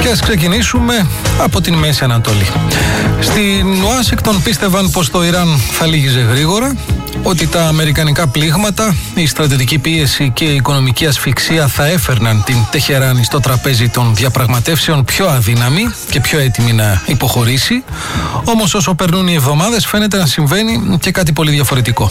Και ας ξεκινήσουμε από την Μέση Ανατολή. Στην Ουάσιγκτον πίστευαν πως το Ιράν θα λύγιζε γρήγορα, ότι τα αμερικανικά πλήγματα, η στρατιωτική πίεση και η οικονομική ασφυξία θα έφερναν την Τεχεράνη στο τραπέζι των διαπραγματεύσεων πιο αδύναμη και πιο έτοιμη να υποχωρήσει. Όμως όσο περνούν οι εβδομάδες φαίνεται να συμβαίνει και κάτι πολύ διαφορετικό.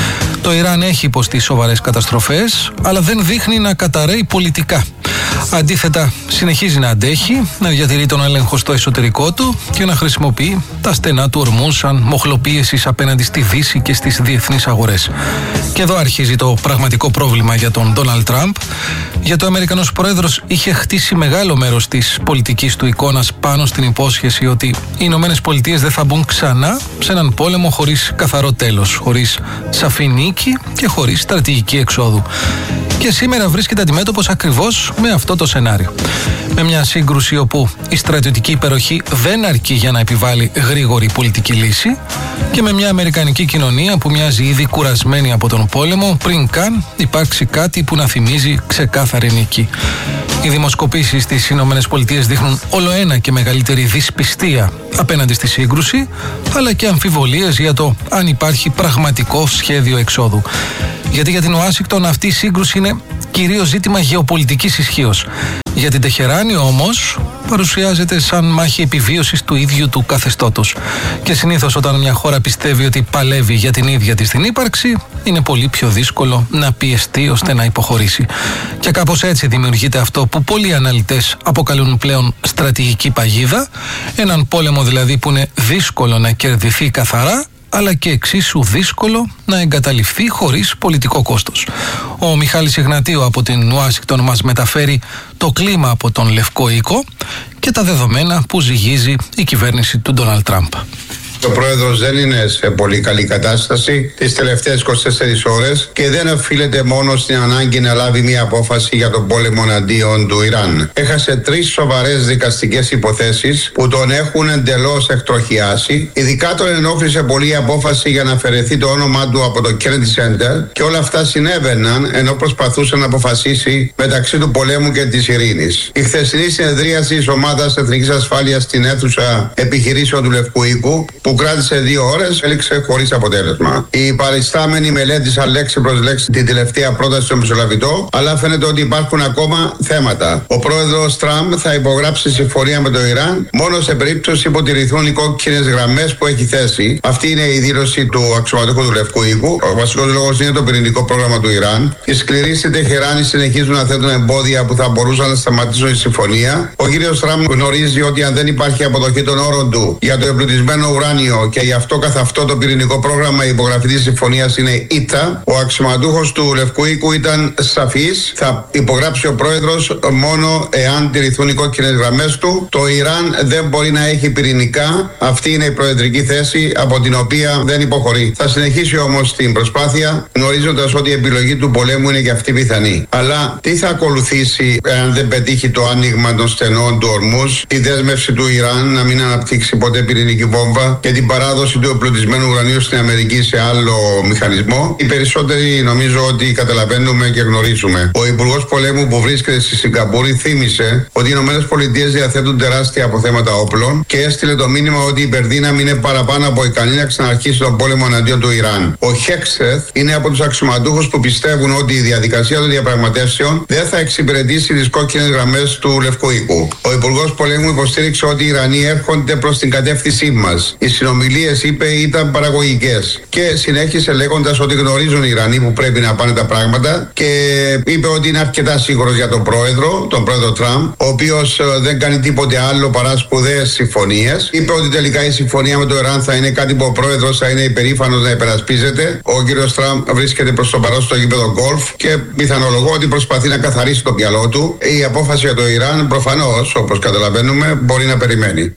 Το Ιράν έχει υποστεί σοβαρές καταστροφές, αλλά δεν δείχνει να καταρρέει πολιτικά. Αντίθετα, συνεχίζει να αντέχει, να διατηρεί τον έλεγχο στο εσωτερικό του και να χρησιμοποιεί τα στενά του ορμούς σαν μοχλό πίεσης απέναντι στη Δύση και στις διεθνείς αγορές. Και εδώ αρχίζει το πραγματικό πρόβλημα για τον Ντόναλντ Τραμπ, γιατί ο Αμερικανός πρόεδρος είχε χτίσει μεγάλο μέρος της πολιτικής του εικόνας πάνω στην υπόσχεση ότι οι Ηνωμένες Πολιτείες δεν θα μπουν ξανά σε έναν πόλεμο χωρίς καθαρό τέλος, χωρίς σαφή νίκη και χωρίς στρατηγική εξόδου. Και σήμερα βρίσκεται αντιμέτωπος ακριβώς με αυτό το σενάριο. Με μια σύγκρουση όπου η στρατιωτική υπεροχή δεν αρκεί για να επιβάλλει γρήγορη πολιτική λύση και με μια αμερικανική κοινωνία που μοιάζει ήδη κουρασμένη από τον πόλεμο πριν καν υπάρξει κάτι που να θυμίζει ξεκάθαρη νίκη. Οι δημοσκοπήσεις στις Ηνωμένες Πολιτείες δείχνουν όλο ένα και μεγαλύτερη δυσπιστία απέναντι στη σύγκρουση, αλλά και αμφιβολίες για το αν υπάρχει πραγματικό σχέδιο εξόδου. Γιατί για την Ουάσιγκτον αυτή η σύγκρουση είναι κυρίως ζήτημα γεωπολιτικής ισχύως. Για την Τεχεράνη όμως παρουσιάζεται σαν μάχη επιβίωσης του ίδιου του καθεστώτος. Και συνήθως όταν μια χώρα πιστεύει ότι παλεύει για την ίδια της την ύπαρξη, είναι πολύ πιο δύσκολο να πιεστεί ώστε να υποχωρήσει. Και κάπως έτσι δημιουργείται αυτό που πολλοί αναλυτές αποκαλούν πλέον στρατηγική παγίδα, έναν πόλεμο δηλαδή που είναι δύσκολο να κερδιθεί καθαρά, αλλά και εξίσου δύσκολο να εγκαταλειφθεί χωρίς πολιτικό κόστος. Ο Μιχάλης Ιγνατίου από την Ουάσιγκτον μας μεταφέρει το κλίμα από τον Λευκό Οίκο και τα δεδομένα που ζυγίζει η κυβέρνηση του Ντόναλντ Τραμπ. Ο πρόεδρος δεν είναι σε πολύ καλή κατάσταση τις τελευταίες 24 ώρες και δεν οφείλεται μόνο στην ανάγκη να λάβει μια απόφαση για τον πόλεμο εναντίον του Ιράν. Έχασε 3 σοβαρές δικαστικές υποθέσεις που τον έχουν εντελώς εκτροχιάσει. Ειδικά τον ενόχλησε πολύ η απόφαση για να αφαιρεθεί το όνομά του από το Kennedy Center και όλα αυτά συνέβαιναν ενώ προσπαθούσε να αποφασίσει μεταξύ του πολέμου και της ειρήνης. Η χθεσινή συνεδρίαση της Ομάδας Εθνικής Ασφάλειας στην αίθουσα επιχειρήσεων του Λευκού Οίκου, που κράτησε 2 ώρες, έληξε χωρίς αποτέλεσμα. Οι παριστάμενοι μελέτησαν λέξη προς λέξη την τελευταία πρόταση του Μεσολαβητό, αλλά φαίνεται ότι υπάρχουν ακόμα θέματα. Ο πρόεδρος Τραμπ θα υπογράψει συμφωνία με το Ιράν μόνο σε περίπτωση που τηρηθούν οι κόκκινες γραμμές που έχει θέσει. Αυτή είναι η δήλωση του αξιωματούχου του Λευκού Οίκου. Ο βασικός λόγος είναι το πυρηνικό πρόγραμμα του Ιράν. Οι σκληροί στη Τεχεράνη συνεχίζουν να θέτουν εμπόδια που θα μπορούσαν να σταματήσουν τη συμφωνία. Ο κύριος Τραμπ γνωρίζει ότι αν δεν υπάρχει αποδοχή των όρων του για το εμπλουτισμένο ουράνιο και γι' αυτό καθ' αυτό το πυρηνικό πρόγραμμα η υπογραφή της συμφωνίας είναι ήττα. Ο αξιωματούχος του Λευκού Οίκου ήταν σαφής. Θα υπογράψει ο πρόεδρος μόνο εάν τηρηθούν οι κόκκινες γραμμές του. Το Ιράν δεν μπορεί να έχει πυρηνικά. Αυτή είναι η προεδρική θέση από την οποία δεν υποχωρεί. Θα συνεχίσει όμως την προσπάθεια, γνωρίζοντας ότι η επιλογή του πολέμου είναι και αυτή πιθανή. Αλλά τι θα ακολουθήσει εάν δεν πετύχει το άνοιγμα των στενών του ορμούς, τη δέσμευση του Ιράν να μην αναπτύξει ποτέ πυρηνική βόμβα και την παράδοση του εμπλουτισμένου ουρανίου στην Αμερική σε άλλο μηχανισμό? Οι περισσότεροι νομίζω ότι καταλαβαίνουμε και γνωρίζουμε. Ο Υπουργός Πολέμου που βρίσκεται στη Σιγκαπούρη θύμισε ότι οι Ηνωμένες Πολιτείες διαθέτουν τεράστια αποθέματα όπλων και έστειλε το μήνυμα ότι η υπερδύναμη είναι παραπάνω από ικανή να ξαναρχίσει τον πόλεμο εναντίον του Ιράν. Ο Χέξεθ είναι από τους αξιωματούχους που πιστεύουν ότι η διαδικασία των διαπραγματεύσεων δεν θα εξυπηρετήσει τις κόκκινες γραμμές του Λευκού Οίκου. Ο Υπουργός Πολέμου υποστήριξε ότι οι Ιρανοί έρχονται προς την κατεύθυνσή μας. Οι συνομιλίες, είπε, ήταν παραγωγικές. Και συνέχισε λέγοντας ότι γνωρίζουν οι Ιρανοί που πρέπει να πάνε τα πράγματα και είπε ότι είναι αρκετά σίγουρος για τον πρόεδρο Τραμπ, ο οποίος δεν κάνει τίποτε άλλο παρά σπουδαίες συμφωνίες. Είπε ότι τελικά η συμφωνία με το Ιράν θα είναι κάτι που ο πρόεδρος θα είναι υπερήφανος να υπερασπίζεται. Ο κύριος Τραμπ βρίσκεται προς το παρόν στο γήπεδο γκολφ και πιθανολογώ ότι προσπαθεί να καθαρίσει το μυαλό του. Η απόφαση για το Ιράν προφανώς, όπως καταλαβαίνουμε, μπορεί να περιμένει.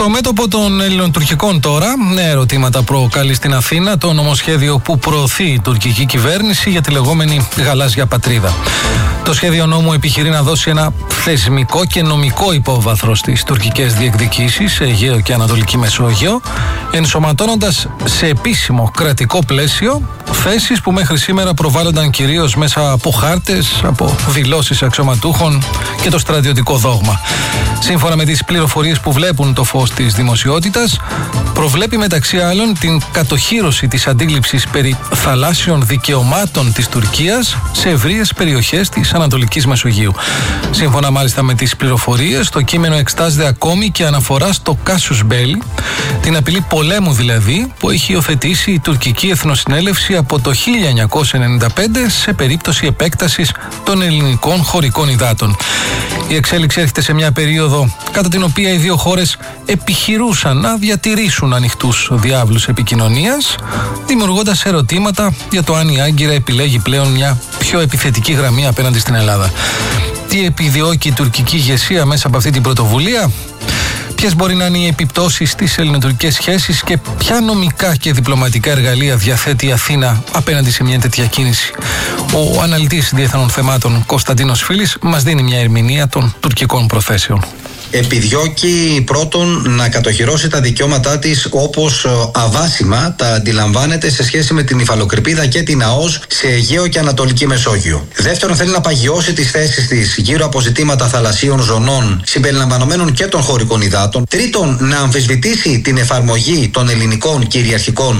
Στο μέτωπο των ελληνοτουρκικών τώρα, νέα ερωτήματα προκαλεί στην Αθήνα το νομοσχέδιο που προωθεί η τουρκική κυβέρνηση για τη λεγόμενη γαλάζια πατρίδα. Το σχέδιο νόμου επιχειρεί να δώσει ένα θεσμικό και νομικό υπόβαθρο στις τουρκικές διεκδικήσεις σε Αιγαίο και Ανατολική Μεσόγειο, ενσωματώνοντας σε επίσημο κρατικό πλαίσιο θέσεις που μέχρι σήμερα προβάλλονταν κυρίως μέσα από χάρτες, από δηλώσεις αξιωματούχων και το στρατιωτικό δόγμα. Σύμφωνα με τις πληροφορίες που βλέπουν το φως της δημοσιότητας, προβλέπει μεταξύ άλλων την κατοχύρωση της αντίληψης περί θαλάσσιων δικαιωμάτων της Τουρκίας σε ευρείες περιοχές της Ανατολικής Μεσογείου. Σύμφωνα μάλιστα με τις πληροφορίες, το κείμενο εξτάζεται ακόμη και αναφορά στο casus belli, την απειλή πολέμου δηλαδή, που έχει υιοθετήσει η τουρκική Εθνοσυνέλευση από το 1995 σε περίπτωση επέκτασης των ελληνικών χωρικών υδάτων. Η εξέλιξη έρχεται σε μια περίοδο κατά την οποία οι δύο χώρες επιχειρούσαν να διατηρήσουν ανοιχτούς διάβλους επικοινωνίας, δημιουργώντας ερωτήματα για το αν η Άγκυρα επιλέγει πλέον μια πιο επιθετική γραμμή απέναντι στην Ελλάδα. Τι επιδιώκει η τουρκική ηγεσία μέσα από αυτή την πρωτοβουλία? Ποιες μπορεί να είναι οι επιπτώσεις στις ελληνοτουρκικές σχέσεις και ποια νομικά και διπλωματικά εργαλεία διαθέτει η Αθήνα απέναντι σε μια τέτοια κίνηση? Ο αναλυτής διεθνών θεμάτων Κωνσταντίνος Φίλης μας δίνει μια ερμηνεία των τουρκικών προθέσεων. Επιδιώκει πρώτον να κατοχυρώσει τα δικαιώματά της όπως αβάσιμα τα αντιλαμβάνεται σε σχέση με την υφαλοκρηπίδα και την ΑΟΣ σε Αιγαίο και Ανατολική Μεσόγειο. Δεύτερον, θέλει να παγιώσει τις θέσεις της γύρω από ζητήματα θαλασσίων ζωνών συμπεριλαμβανομένων και των χωρικών υδάτων. Τρίτον, να αμφισβητήσει την εφαρμογή των ελληνικών κυριαρχικών